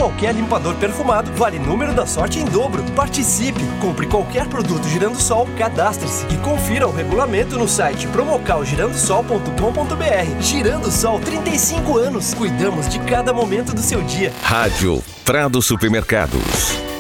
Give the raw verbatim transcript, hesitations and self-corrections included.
qualquer limpador perfumado, vale número da sorte em dobro. Participe! Compre qualquer produto Girandosol, cadastre-se e confira o regulamento no site promocal girandosol ponto com ponto br. Girandosol, trinta e cinco anos. Cuidamos de cada momento do seu dia. Rádio Trado Supermercados.